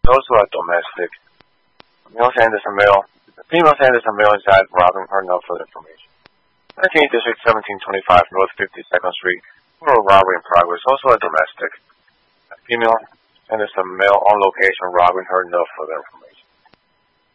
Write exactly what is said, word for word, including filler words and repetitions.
also a domestic. Male Sanderson male. The female Sanderson male inside robbing her no further information. nineteenth District, seventeen twenty-five North fifty-second Street. For robbery in progress, also a domestic. A female Sanderson male on location robbing her no further information.